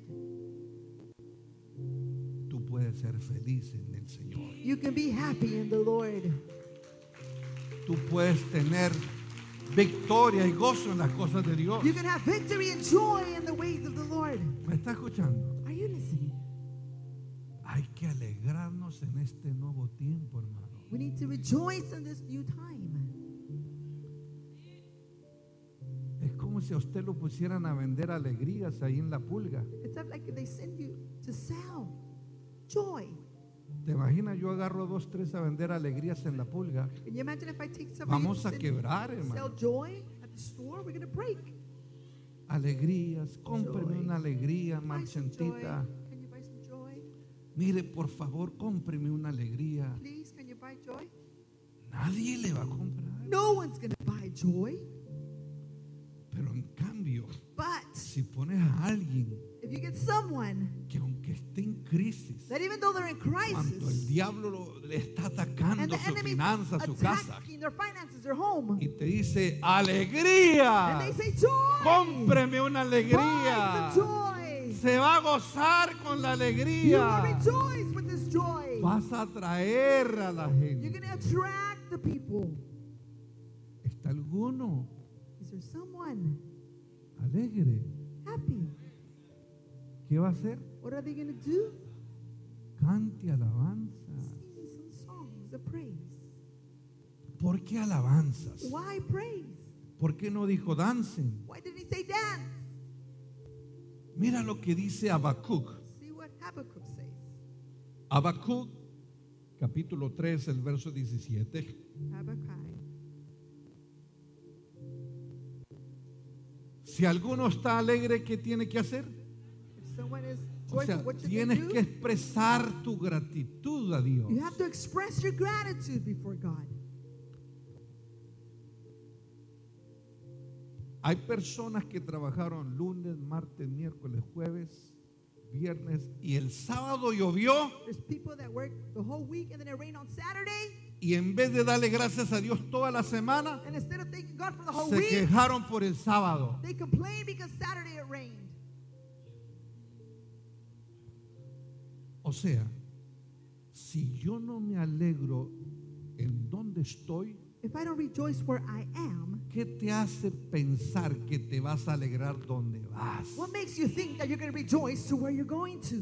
tú puedes ser feliz en el Señor. you can be happy in the Lord. Tú puedes tener victoria y gozo en las cosas de Dios. You can have victory and joy in the ways of the Lord. ¿Me está escuchando? Are you listening? Hay que alegrarnos en este nuevo tiempo, hermano. We need to rejoice in this new time. Es como si a usted lo pusieran a vender alegrías ahí en la pulga. It's like they send you to sell joy. ¿Te imaginas? Yo agarro 2, 3 a vender alegrías en la pulga. Can you imagine if I take somebody Vamos a to quebrar, sell hermano. joy at the store? We're going to break. Alegrías, cómpreme Joy. una alegría, Buy some joy. marchentita. Can you buy some joy? Mire, por favor, cómpreme una alegría. Please, can you buy joy? Nadie le va a comprar. No one's going to buy joy. Pero en cambio, But si pones a alguien if you get someone que aunque esté en crisis, that even though they're in cuando el crisis diablo le está and atacando the su enemy finanza, su casa, attacking their finances, their home, y te dice, alegría, and they say joy, cómpreme una buy alegría, some joy. se va a gozar con la You will alegría, rejoice with this joy. vas a atraer a la You're gente. going to attract the people. ¿Está alguno Is there someone alegre? happy? ¿Qué va a hacer? What are they going to do? Cante alabanza. Sing some songs of praise. ¿Por qué alabanzas? Why praise? ¿Por qué no dijo dancen? Why did he say dance? Mira lo que dice Habacuc. See what Habakkuk says. Habacuc, capítulo 3, el verso 17. Habakkuk. Si alguno está alegre, ¿qué tiene que hacer? If someone is O joyful, sea, what should they tienes do? que expresar tu gratitud a Dios. You have to express your gratitude before God. Hay personas que trabajaron lunes, martes, miércoles, jueves, viernes y el sábado llovió There's people that work the whole week and then it rained on Saturday, y en vez de darle gracias a Dios toda la semana, and instead of thanking God for the whole se week, quejaron por el sábado. they complain because Saturday it rained. O sea, si yo no me alegro en donde estoy, If I don't rejoice where I am, ¿qué te hace pensar que te vas a alegrar donde vas? what makes you think that you're going to rejoice to where you're going to?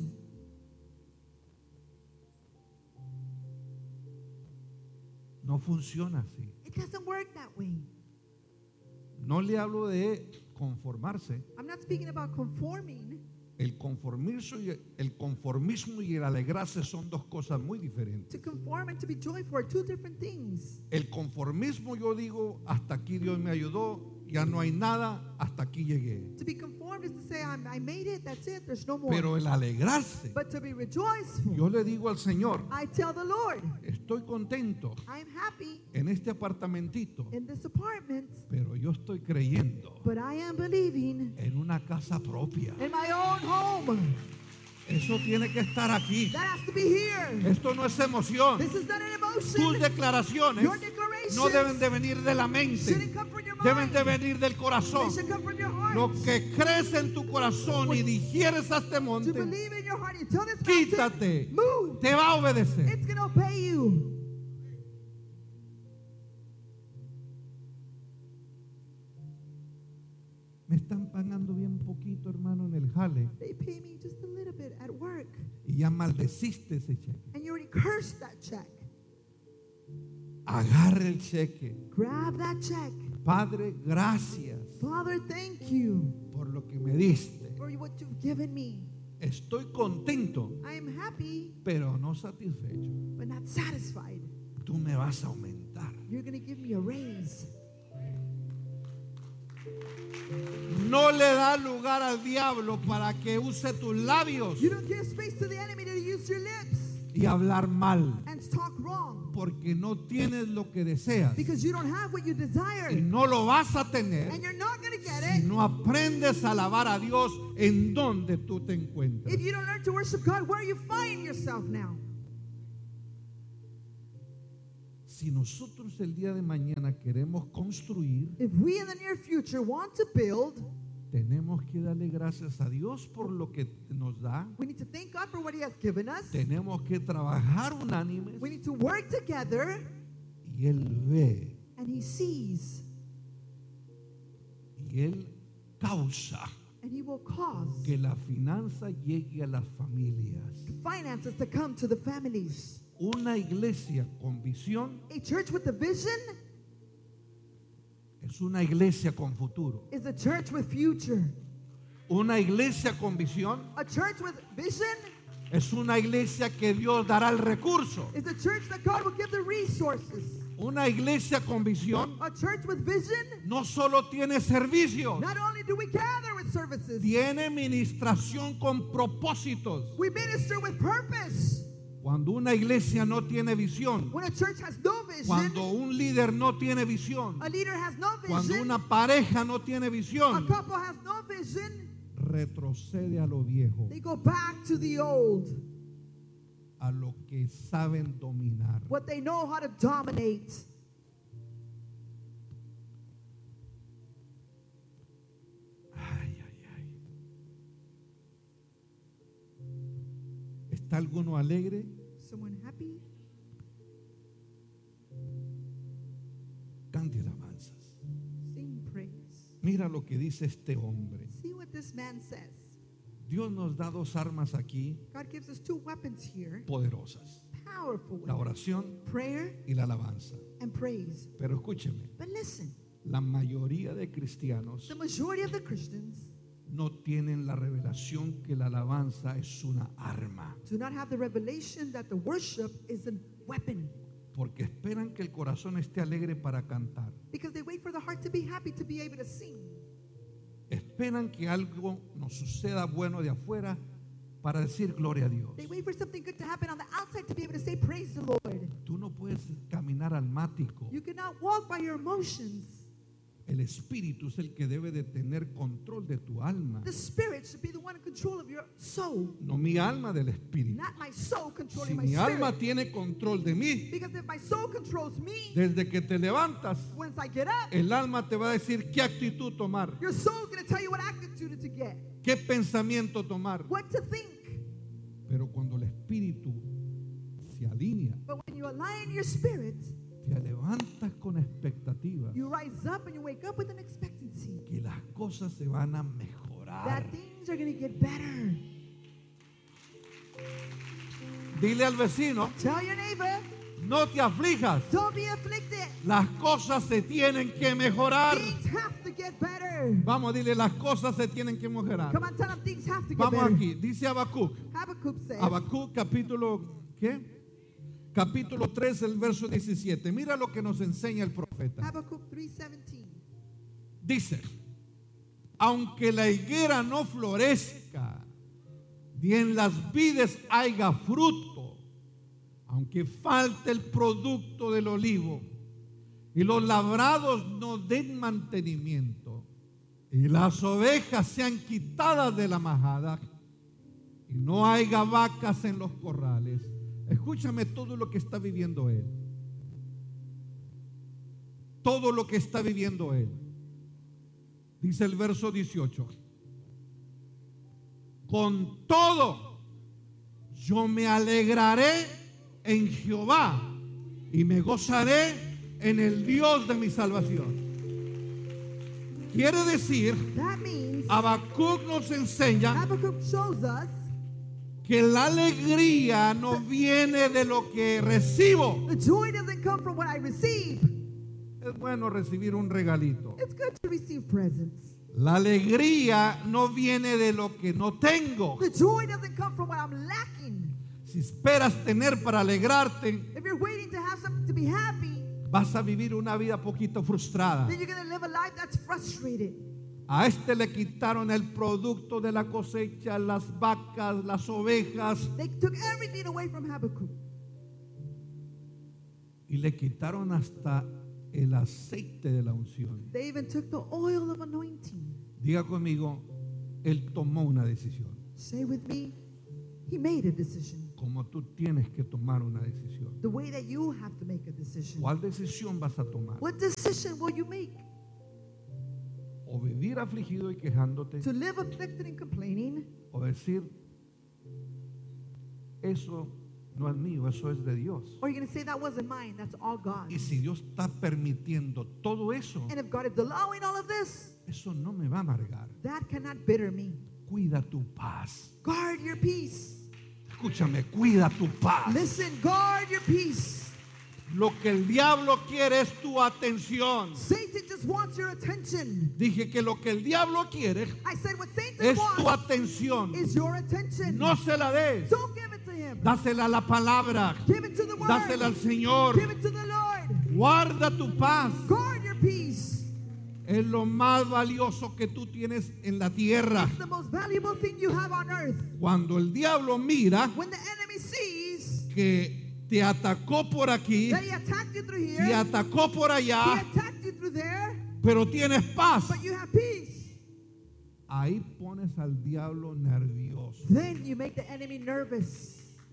No funciona así. It doesn't work that way. No le hablo de conformarse. I'm not speaking about conforming. El conformismo y el alegrarse son dos cosas muy diferentes. To conform and to be joyful are two different things. El conformismo, yo digo, hasta aquí Dios me ayudó, ya no hay nada, hasta aquí llegué. To be conformed is to say, I made it, that's it, there's no more. Pero el alegrarse, But to be rejoiceful, yo le digo al Señor, I tell the Lord, estoy contento I am happy en este apartamentito, in this apartment, pero yo estoy creyendo but I am believing en una casa propia. in my own home. Eso tiene que estar aquí. That has to be here. Esto no es emoción. This is not an Tus emotion. declaraciones Your declarations no deben de venir de la mente, shouldn't come from your deben mind. de venir del They corazón. should come from your heart. Lo que crees en tu corazón y digieres a este To monte, believe in your heart, you tell this mountain, quítate, move. te va a obedecer. It's going to obey you. Me están pagando bien poquito, hermano, en el jale, They pay me just a little bit at work. y ya maldeciste ese cheque. And you already cursed that check. Agarre el cheque. Grab that check. Padre, gracias Father, thank you por lo que me diste. for what you've given me. Estoy contento, I am happy, pero no satisfecho. but not satisfied. Tú me vas a aumentar. You're going to give me a raise. No le da lugar al diablo para que use tus labios You don't give space to the enemy to use your lips y hablar mal. and talk wrong. Porque no tienes lo que deseas Because you don't have what you y desire. no lo vas a tener And you're not going to get si it no aprendes a alabar a Dios en donde tú te encuentras. if you don't learn to worship God where you find yourself now. Si nosotros el día de mañana queremos construir, If we in the near future want to build, tenemos que darle gracias a Dios por lo que nos da. we need to thank God for what He has given us. Tenemos que trabajar unánimes We need to work together, y Él ve and He sees, y Él causa and He will cause que la finanza llegue a las familias. finances to come to the families. Una iglesia con visión A church with a vision es una iglesia con futuro. is a church with future. Una iglesia con visión A church with vision es una iglesia que Dios dará el recurso. is a church that God will give the resources. Una iglesia con visión A church with vision, no solo tiene servicios, not only do we gather with services, tiene ministración con propósitos. we minister with purpose. Cuando una iglesia no tiene visión, When a church has no vision, cuando un líder no tiene visión, a leader has no cuando vision, una pareja no tiene a visión, couple has no vision, retrocede a lo viejo, they go back to the old, a lo que saben dominar. what they know how to dominate. Ay, ay, ay. ¿Está alguno alegre? Someone happy? Cante alabanzas. Sing praise. Mira lo que dice este hombre. See what this man says. Dios nos da dos armas aquí God gives us two weapons here, poderosas: powerful la weapons, oración prayer y la alabanza. and praise. Pero escúcheme, But listen, la mayoría de cristianos the majority of the Christians no tienen la revelación que la alabanza es una arma, do not have the revelation that the worship is a weapon, porque esperan que el corazón esté alegre para cantar. because they wait for the heart to be happy to be able to sing. Esperan que algo nos suceda bueno de afuera para decir gloria a Dios. They wait for something good to happen on the outside to be able to say praise the Lord. Tú no puedes caminar almático. You cannot walk by your emotions. El espíritu es el que debe de tener control de tu alma, The spirit should be the one in control of your soul, no mi alma del espíritu. not my soul Si controlling my mi alma spirit. tiene control de mí, Because if my soul controls me, desde que te levantas, once I get up, el alma te va a decir qué actitud tomar, your soul's going to tell you what attitude to get, qué pensamiento tomar. what to think. Pero cuando el espíritu se alinea, But when you align your spirit, te levantas con expectativa you rise up and you wake up with an expectancy que las cosas se van a mejorar. that things are going to get better. Dile al vecino, Tell your neighbor, no te aflijas, don't be afflicted. las cosas se tienen que mejorar. Things have to get better. Vamos, dile, las cosas se tienen que mejorar. Come on, tell them things have to get Vamos better. aquí, dice Habacuc. Habakkuk says, Habacuc capítulo, ¿qué? Capítulo 3, el verso 17. Mira lo que nos enseña el profeta. Habakkuk 3:17. Dice, aunque la higuera no florezca, ni en las vides haya fruto, aunque falte el producto del olivo, y los labrados no den mantenimiento, y las ovejas sean quitadas de la majada, y no haya vacas en los corrales. Escúchame todo lo que está viviendo él. Todo lo que está viviendo él. Dice el verso 18. Con todo, yo me alegraré en Jehová y me gozaré en el Dios de mi salvación. Quiere decir, That means Habacuc nos enseña Habakkuk shows us que la alegría no viene de lo que recibo. the joy doesn't come from what I receive. Es bueno recibir un regalito. It's good to receive presents. La alegría no viene de lo que no tengo. The joy doesn't come from what I'm lacking. Si esperas tener para alegrarte, If you're waiting to have something to be happy, vas a vivir una vida poquito frustrada. then you're going to live a life that's frustrated. A este le quitaron el producto de la cosecha, las vacas, las ovejas. They took everything away from Habakkuk. Y le quitaron hasta el aceite de la unción. They even took the oil of anointing. Diga conmigo, él tomó una decisión. Say with me, he made a decision. Como tú tienes que tomar una decisión. The way that you have to make a decision. ¿Cuál decisión vas a tomar? What decision will you make? O vivir afligido y quejándote, To live afflicted and complaining, o decir, eso no es mío, eso es de Dios. or you're going to say that wasn't mine, that's all God. Y si Dios está permitiendo todo eso, And if God is allowing all of this, eso no me va a amargar. that cannot bitter me. Cuida tu paz. Guard your peace. Escúchame, cuida tu paz. Listen, guard your peace. Lo que el diablo quiere es tu atención. Satan just wants your attention. Dije que lo que el diablo quiere I said what Satan es tu wants atención. is your attention. No se la des. Don't give it to him. Dásela a la palabra. Give it to the word. Dásela al Señor. Give it to the Lord. Guarda tu paz. Guard your peace. Es lo más valioso que tú tienes en la tierra. It's the most valuable thing you have on earth. Cuando el diablo mira When the enemy sees que te atacó por aquí, that he attacked you through te here, atacó por he allá, attacked you through there, pero tienes paz, but you have peace. ahí pones al diablo nervioso. Then you make the enemy nervous.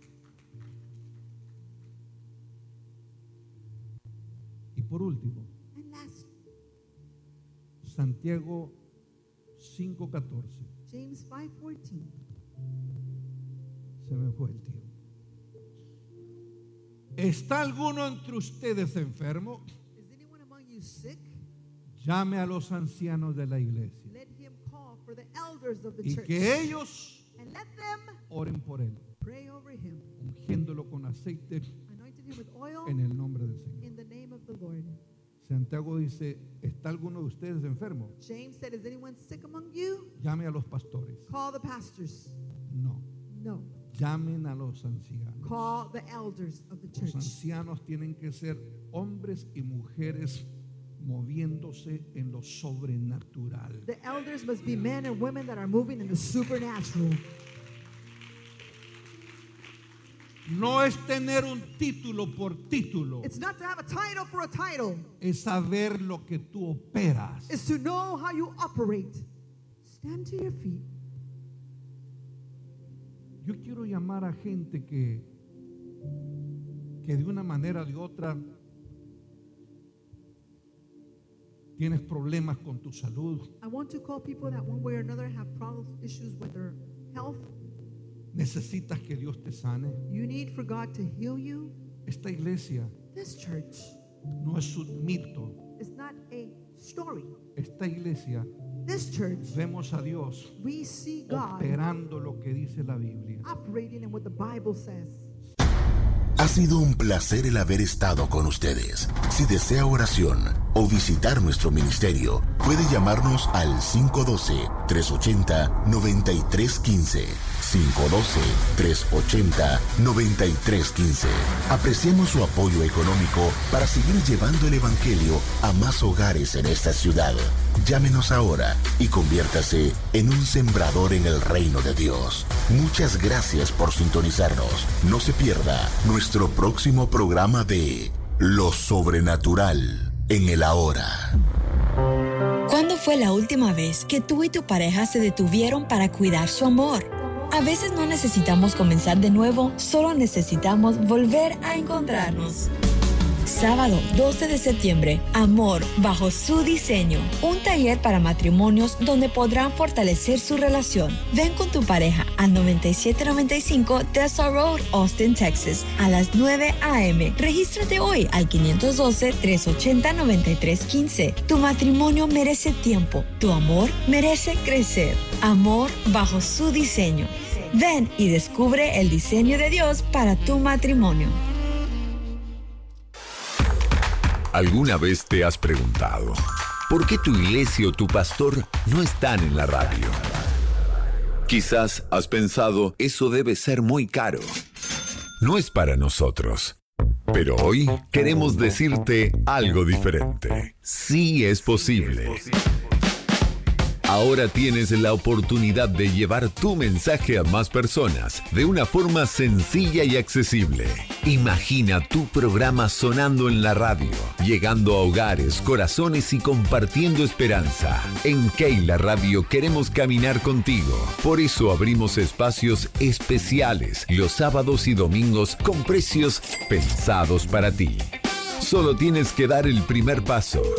Y por último, And last, Santiago 5:14. James 5:14. Se me fue el tiempo. ¿Está alguno entre ustedes enfermo? Is anyone among you sick? Llame a los ancianos de la iglesia Let him call for the elders of the y church. que ellos And let them oren por él, pray over him, ungiéndolo con aceite anointing him with oil en el nombre del Señor. in the name of the Lord. Santiago dice, ¿está alguno de ustedes enfermo? James said, is anyone sick among you? Llame a los pastores. Call the pastors. No, No. llamen a los ancianos. Call the elders of the Los church. ancianos tienen que ser hombres y mujeres moviéndose en lo sobrenatural. The elders must be men and women that are moving in the supernatural. No es tener un título por título, It's not to have a title for a title. es saber lo que tú operas. It's to know how you operate. Stand to your feet. Yo quiero llamar a gente que de una manera o de otra tienes problemas con tu salud, I want to call people that one way or another have problems, issues with their health. necesitas que Dios te sane. You need for God to heal you. Esta iglesia This church no es un mito. is not a story. Esta iglesia This church, vemos a Dios we see God operando lo que dice la Biblia. operating in what the Bible says. Ha sido un placer el haber estado con ustedes. Si desea oración o visitar nuestro ministerio, puede llamarnos al 512-380-9315. 512-380-9315. Apreciamos su apoyo económico para seguir llevando el Evangelio a más hogares en esta ciudad. Llámenos ahora y conviértase en un sembrador en el reino de Dios. Muchas gracias por sintonizarnos. No se pierda nuestro próximo programa de Lo Sobrenatural en el Ahora. ¿Cuándo fue la última vez que tú y tu pareja se detuvieron para cuidar su amor? A veces no necesitamos comenzar de nuevo, solo necesitamos volver a encontrarnos. Sábado 12 de septiembre, Amor bajo su diseño. Un taller para matrimonios donde podrán fortalecer su relación. Ven con tu pareja al 9795 Dessa Road, Austin, Texas, a las 9 a.m. Regístrate hoy al 512-380-9315. Tu matrimonio merece tiempo. Tu amor merece crecer. Amor bajo su diseño. Ven y descubre el diseño de Dios para tu matrimonio. ¿Alguna vez te has preguntado por qué tu iglesia o tu pastor no están en la radio? Quizás has pensado, eso debe ser muy caro. No es para nosotros. Pero hoy queremos decirte algo diferente. Sí es posible. Ahora tienes la oportunidad de llevar tu mensaje a más personas de una forma sencilla y accesible. Imagina tu programa sonando en la radio, llegando a hogares, corazones y compartiendo esperanza. En Keila Radio queremos caminar contigo. Por eso abrimos espacios especiales los sábados y domingos con precios pensados para ti. Solo tienes que dar el primer paso.